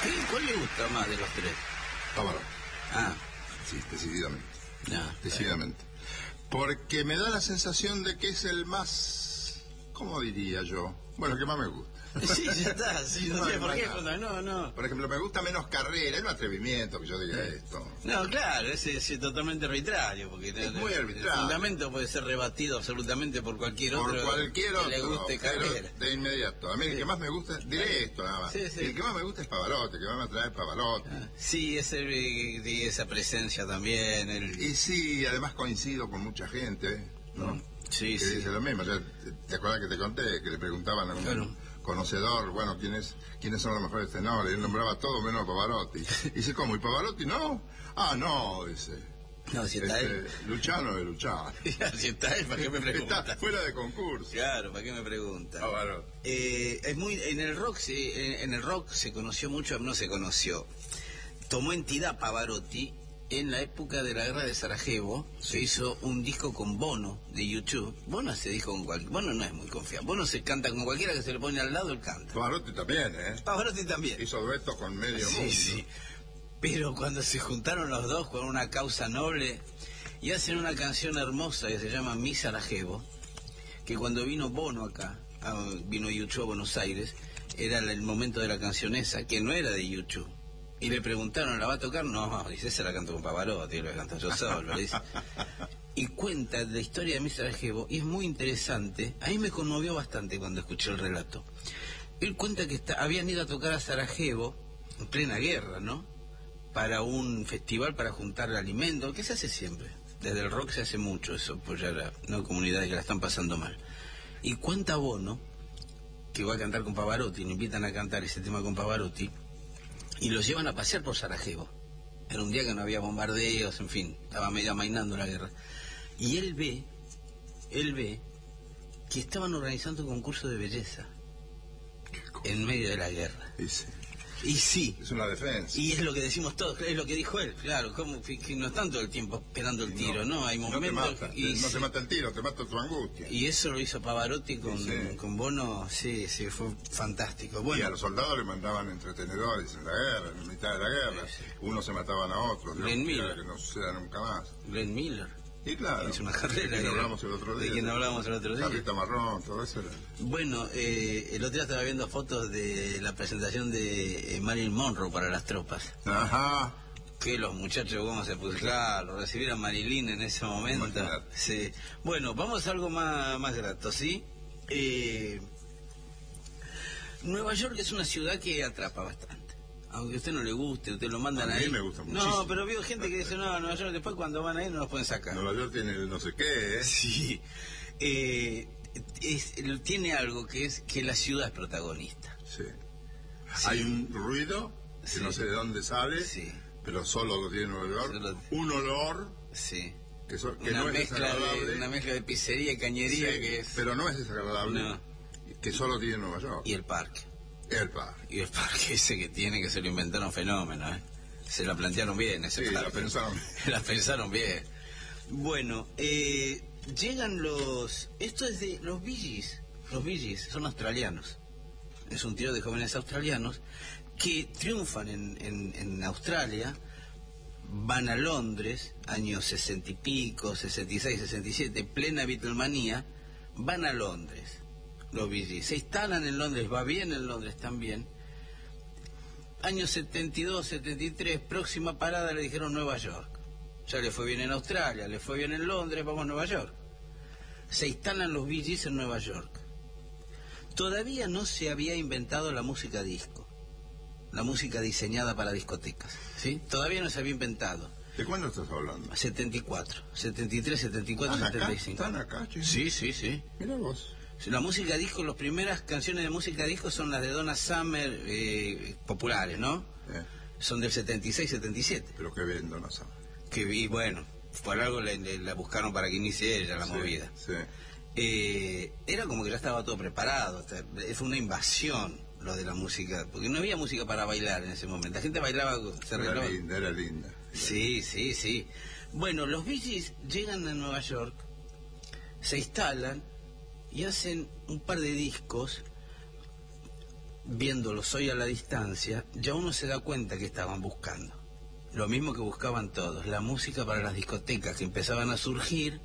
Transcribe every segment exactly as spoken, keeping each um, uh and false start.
¿Qué, ¿Cuál le gusta más de los tres? Pavarotti. Ah. Sí, decididamente. No, decididamente. Porque me da la sensación de que es el más, ¿cómo diría yo? Bueno, el que más me gusta. Sí, ya está, sí, no, no sé por qué, no. no, no. Por ejemplo, me gusta menos Carrera, es un atrevimiento que yo diga esto. No, claro, es, es totalmente arbitrario, porque es muy el, arbitrario. El fundamento puede ser rebatido absolutamente por cualquier por otro cualquier que otro, le guste Carrera. De inmediato. A mí sí. El que más me gusta, diré esto nada más. Sí, sí. El que más me gusta es Pavarotti, el que más me atrae es Pavarotti. Ah, sí, ese, de esa presencia también. El... Y sí, además coincido con mucha gente, ¿no? Sí, que sí. dice lo mismo. Ya, ¿te acuerdas que te conté que le preguntaban a un claro. conocedor, bueno, ¿quiénes, quiénes son los mejores tenores? Y él nombraba todo menos a Pavarotti. Y dice, ¿cómo? ¿Y Pavarotti no? Ah, no, dice. No, si está este, él. Luciano de Luciano. Si está él, ¿para qué me pregunta? Está fuera de concurso. Claro, ¿para qué me pregunta? Pavarotti. Eh, es muy, en el rock, se, en el rock se conoció mucho, no se conoció. Tomó entidad Pavarotti en la época de la guerra de Sarajevo. Se hizo un disco con Bono de YouTube. Bono se dijo con cualquier, Bono no es muy confiable. Bono se canta con cualquiera que se le pone al lado, él canta. Pavarotti también, ¿eh? Pavarotti también. Hizo duetos con medio sí, mundo. Sí. Pero cuando se juntaron los dos con una causa noble y hacen una canción hermosa que se llama Mi Sarajevo, que cuando vino Bono acá, vino YouTube a Buenos Aires, era el momento de la canción esa, que no era de YouTube. Y le preguntaron, ¿la va a tocar? No, dice, esa la canto con Pavarotti, la canto yo solo, dice. Y cuenta la historia de Mi Sarajevo, y es muy interesante. A mí me conmovió bastante cuando escuché el relato. Él cuenta que está, habían ido a tocar a Sarajevo, en plena guerra, ¿no? Para un festival para juntar alimentos, que se hace siempre. Desde el rock se hace mucho eso, pues ya la, no hay comunidades que la están pasando mal. Y cuenta Bono, que va a cantar con Pavarotti, le invitan a cantar ese tema con Pavarotti, y los llevan a pasear por Sarajevo. Era un día que no había bombardeos, en fin, estaba medio amainando la guerra. Y él ve, él ve que estaban organizando un concurso de belleza en medio de la guerra. Ese. Y sí. Es una defensa. Y es lo que decimos todos, es lo que dijo él, claro, como que no están todo el tiempo esperando el tiro, ¿no? no hay momentos... No te mata, y no sí. te mata el tiro, te mata tu angustia. Y eso lo hizo Pavarotti con, sí. con Bono, sí, sí, fue fantástico. Bueno, y a los soldados le mandaban entretenedores en la guerra, en mitad de la guerra. Sí, sí. Unos se mataban a otros, Glenn Miller. Que no suceda nunca más. Glenn Miller. Y claro, es una carrera de quien hablamos el otro día. De quien hablamos el otro día. Carrita marrón, todo eso era. Bueno, eh, el otro día estaba viendo fotos de la presentación de Marilyn Monroe para las tropas. Ajá. Que los muchachos, cómo se pusieron, claro, recibir a Marilyn en ese momento. Sí. Bueno, vamos a algo más, más grato, ¿sí? Eh, Nueva York es una ciudad que atrapa bastante. Aunque a usted no le guste, usted lo mandan ahí. A mí me gusta muchísimo. No, pero veo gente que dice, no, Nueva York, después cuando van ahí no nos pueden sacar. Nueva York tiene el no sé qué, ¿eh? Sí. Eh, es, tiene algo que es que la ciudad es protagonista. Sí. Sí. Hay un ruido, que sí. no sé de dónde sale, sí. pero solo lo tiene Nueva York. Solo... Un olor. Sí. Que, so, que una, no es mezcla de, una mezcla de pizzería y cañería sí, que es... Pero no es desagradable. No. Que solo tiene Nueva York. Y el parque. El parque. Y el parque ese que tiene, que se lo inventaron fenómeno, ¿eh? Se la plantearon bien ese sí, parque. la pensaron. la pensaron bien. Bueno, eh, llegan los... Esto es de los Bee Gees. Los Bee Gees son australianos. Es un trío de jóvenes australianos que triunfan en, en, en Australia, van a Londres, años sesenta y pico, sesenta y seis, sesenta y siete, plena Beatlemanía, van a Londres. Los Bee Gees se instalan en Londres, va bien en Londres también. Años setenta y dos, setenta y tres, próxima parada le dijeron Nueva York. Ya le fue bien en Australia, le fue bien en Londres, vamos a Nueva York. Se instalan los Bee Gees en Nueva York. Todavía no se había inventado la música disco, la música diseñada para discotecas, ¿sí? Todavía no se había inventado. ¿De cuándo estás hablando? setenta y cuatro, setenta y tres, setenta y cuatro, setenta y cinco. ¿Están acá? Che? Sí, sí, sí. Mira vos. La música disco, las primeras canciones de música disco son las de Donna Summer, eh, populares, ¿no? Eh. Son del setenta y seis, setenta y siete. Pero qué bien Donna Summer. Que vi, bueno, por algo le, le, la buscaron para que inicie ella la sí, movida. Sí. Eh, era como que ya estaba todo preparado, fue una invasión lo de la música, porque no había música para bailar en ese momento. La gente bailaba, se Era arreglaba. linda, era linda. Sí, sí, sí. Bueno, los Bee Gees llegan a Nueva York, se instalan y hacen un par de discos viéndolos hoy a la distancia, ya uno se da cuenta que estaban buscando. Lo mismo que buscaban todos, la música para las discotecas que empezaban a surgir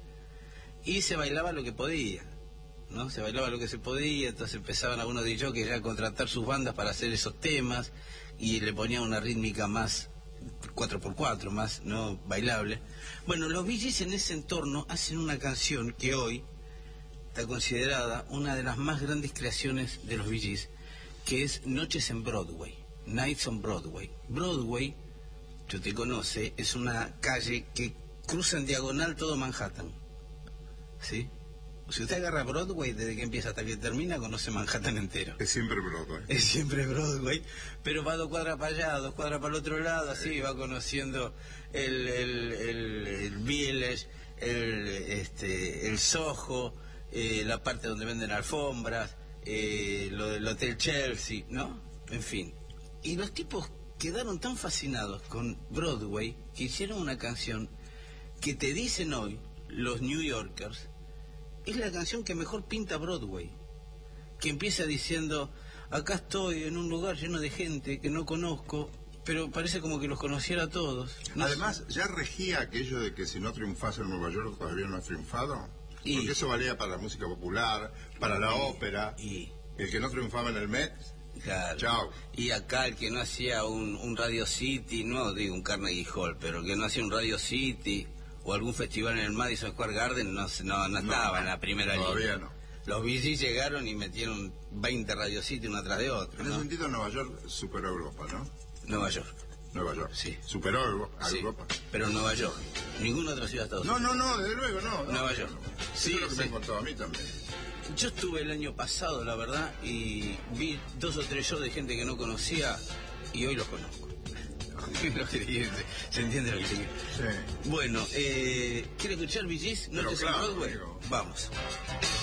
y se bailaba lo que podía, ¿no? Se bailaba lo que se podía, entonces empezaban algunos de ellos que ya a contratar sus bandas para hacer esos temas y le ponían una rítmica más cuatro por cuatro, más no bailable. Bueno, los Bee Gees en ese entorno hacen una canción que hoy está considerada una de las más grandes creaciones de los Bee Gees, que es Noches en Broadway, Nights on Broadway. Broadway, yo te conoce, es una calle que cruza en diagonal todo Manhattan, ¿sí? Si usted agarra Broadway, desde que empieza hasta que termina, conoce Manhattan entero. Es siempre Broadway. Es siempre Broadway, pero va dos cuadras para allá, dos cuadras para el otro lado, así, sí. Va conociendo el, el, el, el Village, el, este, el Soho, eh, la parte donde venden alfombras, eh, lo del Hotel Chelsea, ¿no? En fin. Y los tipos quedaron tan fascinados con Broadway que hicieron una canción que te dicen hoy los New Yorkers, es la canción que mejor pinta Broadway, que empieza diciendo, acá estoy en un lugar lleno de gente que no conozco, pero parece como que los conociera a todos. No Además, sé. ya regía aquello de que si no triunfas en Nueva York todavía no has triunfado, y, porque eso valía para la música popular, para la y, ópera, y, el que no triunfaba en el Met, claro. Chao. Y acá el que no hacía un, un Radio City, no digo un Carnegie Hall, pero el que no hacía un Radio City o algún festival en el Madison Square Garden no, no, no estaba no, en la primera todavía línea. no. Los Bee Gees llegaron y metieron veinte Radio City una tras de otra. En ¿no? ese sentido, Nueva York superó Europa, ¿no? Nueva York. Nueva York. Sí. Superó Europa. Sí, Europa. pero Nueva York. Ninguna otra ciudad de Estados No, Unidos. no, no, desde luego no. no Nueva York. No. Sí, Eso es lo que sí. me han contado a mí también. Yo estuve el año pasado, la verdad, y vi dos o tres shows de gente que no conocía y hoy los conozco. ¿Se entiende lo que digo? Sí. Bueno, eh, ¿quiere escuchar Bee Gees? Pero ¿Noches en claro, Broadway? amigo. Vamos.